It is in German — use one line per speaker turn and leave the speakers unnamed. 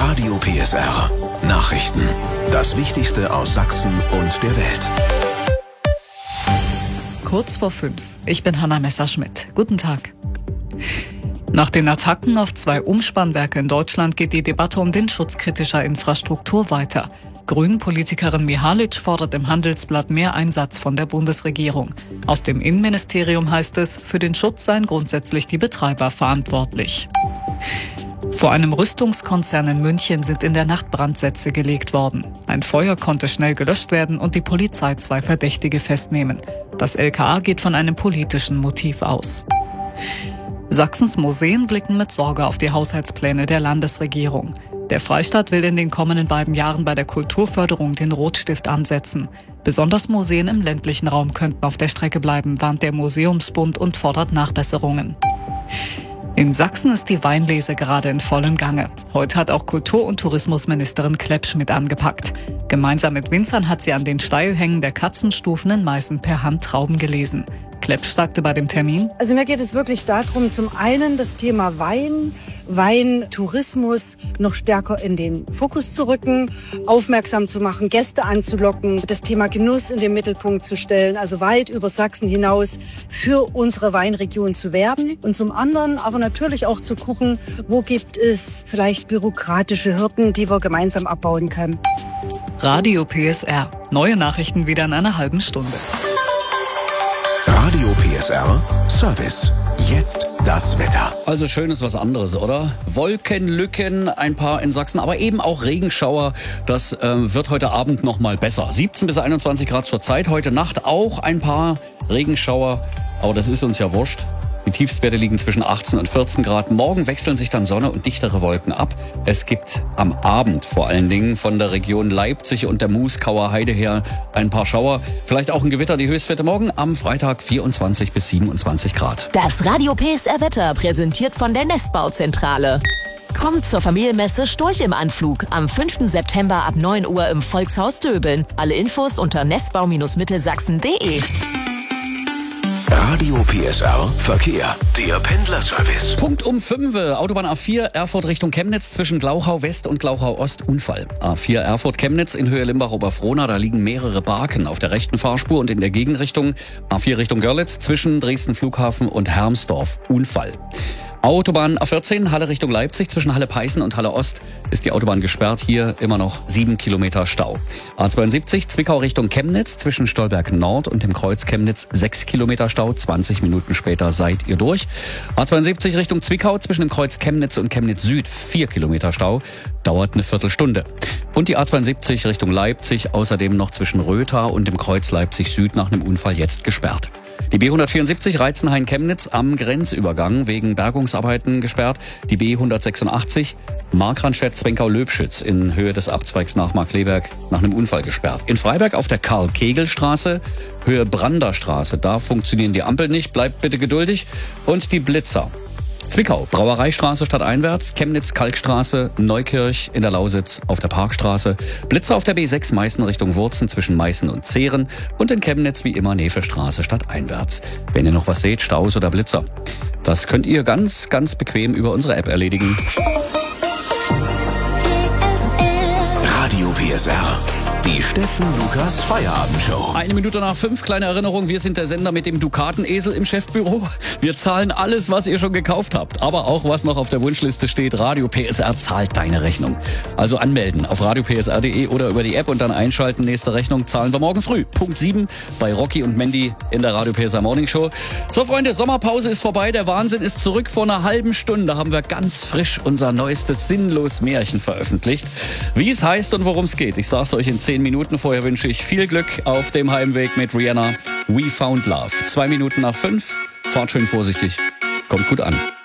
Radio PSR. Nachrichten. Das Wichtigste aus Sachsen und der Welt.
Kurz vor 5. Ich bin Hanna Messerschmidt. Guten Tag. Nach den Attacken auf 2 Umspannwerke in Deutschland geht die Debatte um den Schutz kritischer Infrastruktur weiter. Grünen-Politikerin Mihalic fordert im Handelsblatt mehr Einsatz von der Bundesregierung. Aus dem Innenministerium heißt es, für den Schutz seien grundsätzlich die Betreiber verantwortlich. Vor einem Rüstungskonzern in München sind in der Nacht Brandsätze gelegt worden. Ein Feuer konnte schnell gelöscht werden und die Polizei 2 Verdächtige festnehmen. Das LKA geht von einem politischen Motiv aus. Sachsens Museen blicken mit Sorge auf die Haushaltspläne der Landesregierung. Der Freistaat will in den kommenden beiden Jahren bei der Kulturförderung den Rotstift ansetzen. Besonders Museen im ländlichen Raum könnten auf der Strecke bleiben, warnt der Museumsbund und fordert Nachbesserungen. In Sachsen ist die Weinlese gerade in vollem Gange. Heute hat auch Kultur- und Tourismusministerin Kleppschmidt angepackt. Gemeinsam mit Winzern hat sie an den Steilhängen der Katzenstufen in Meißen per Hand Trauben gelesen. Kleppsch sagte bei dem Termin:
Also mir geht es wirklich darum, zum einen das Thema Weintourismus noch stärker in den Fokus zu rücken, aufmerksam zu machen, Gäste anzulocken, das Thema Genuss in den Mittelpunkt zu stellen, also weit über Sachsen hinaus für unsere Weinregion zu werben. Und zum anderen aber natürlich auch zu gucken, wo gibt es vielleicht bürokratische Hürden, die wir gemeinsam abbauen können.
Radio PSR. Neue Nachrichten wieder in einer halben Stunde.
Radio PSR Service. Jetzt das Wetter.
Also schön ist was anderes, oder? Wolkenlücken, ein paar in Sachsen, aber eben auch Regenschauer. Das wird heute Abend noch mal besser. 17 bis 21 Grad zur Zeit. Heute Nacht auch ein paar Regenschauer. Aber das ist uns ja wurscht. Die Tiefstwerte liegen zwischen 18 und 14 Grad. Morgen wechseln sich dann Sonne und dichtere Wolken ab. Es gibt am Abend vor allen Dingen von der Region Leipzig und der Muskauer Heide her ein paar Schauer. Vielleicht auch ein Gewitter. Die Höchstwerte morgen am Freitag 24 bis 27 Grad.
Das Radio PSR Wetter präsentiert von der Nestbauzentrale. Kommt zur Familienmesse Storch im Anflug am 5. September ab 9 Uhr im Volkshaus Döbeln. Alle Infos unter nestbau-mittelsachsen.de.
Radio PSR Verkehr. Der Pendlerservice.
Punkt um 5. Autobahn A4 Erfurt Richtung Chemnitz zwischen Glauchau West und Glauchau Ost Unfall. A4 Erfurt Chemnitz in Höhe Limbach-Oberfrohna. Da liegen mehrere Barken auf der rechten Fahrspur und in der Gegenrichtung. A4 Richtung Görlitz zwischen Dresden Flughafen und Hermsdorf. Unfall. Autobahn A14, Halle Richtung Leipzig, zwischen Halle-Peißen und Halle Ost ist die Autobahn gesperrt. Hier immer noch 7 Kilometer Stau. A72, Zwickau Richtung Chemnitz, zwischen Stolberg Nord und dem Kreuz Chemnitz 6 Kilometer Stau. 20 Minuten später seid ihr durch. A72 Richtung Zwickau, zwischen dem Kreuz Chemnitz und Chemnitz Süd 4 Kilometer Stau. Dauert eine Viertelstunde. Und die A72 Richtung Leipzig, außerdem noch zwischen Rötha und dem Kreuz Leipzig Süd nach einem Unfall jetzt gesperrt. Die B174 Reizenhain-Chemnitz am Grenzübergang wegen Bergungsarbeiten gesperrt. Die B186 Markranstädt-Zwenkau-Löbschütz in Höhe des Abzweigs nach Markkleeberg nach einem Unfall gesperrt. In Freiberg auf der Karl-Kegel-Straße, Höhe Branderstraße, da funktionieren die Ampeln nicht, bleibt bitte geduldig. Und die Blitzer. Zwickau, Brauereistraße stadteinwärts, Chemnitz, Kalkstraße, Neukirch in der Lausitz auf der Parkstraße, Blitzer auf der B6 Meißen Richtung Wurzen zwischen Meißen und Zehren und in Chemnitz wie immer Nevestraße stadteinwärts. Wenn ihr noch was seht, Staus oder Blitzer, das könnt ihr ganz, ganz bequem über unsere App erledigen.
Radio PSR. Die Steffen Lukas Feierabendshow.
1 Minute nach 5, kleine Erinnerung, wir sind der Sender mit dem Dukatenesel im Chefbüro. Wir zahlen alles, was ihr schon gekauft habt, aber auch was noch auf der Wunschliste steht. Radio PSR zahlt deine Rechnung. Also anmelden auf radiopsr.de oder über die App und dann einschalten. Nächste Rechnung zahlen wir morgen früh. Punkt 7 bei Rocky und Mandy in der Radio PSR Morning Show. So Freunde, Sommerpause ist vorbei, der Wahnsinn ist zurück. Vor einer halben Stunde haben wir ganz frisch unser neuestes Sinnlos Märchen veröffentlicht. Wie es heißt und worum es geht, ich sag's euch in 10 Minuten. Vorher wünsche ich viel Glück auf dem Heimweg mit Rihanna. We Found Love. 2 Minuten nach 5. Fahrt schön vorsichtig. Kommt gut an.